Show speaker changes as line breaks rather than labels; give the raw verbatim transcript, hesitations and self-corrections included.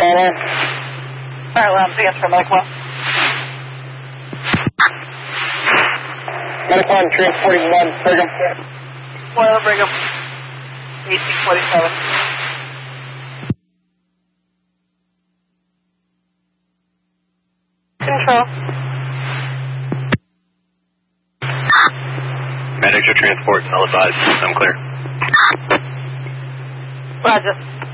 Alright,
Lab, yes for Medic one.
Medic one, transporting one, Brigham.
Well, Brigham. eighteen forty-seven. Control.
Medics are transport, I'll advise. I'm clear.
Roger.